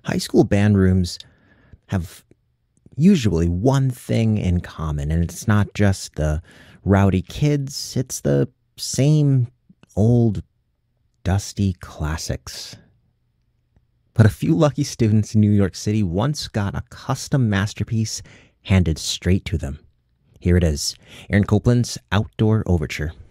High school band rooms have usually one thing in common, and it's not just the rowdy kids, it's the same old, dusty classics. But a few lucky students in New York City once got a custom masterpiece handed straight to them. Here it is, Aaron Copland's Outdoor Overture.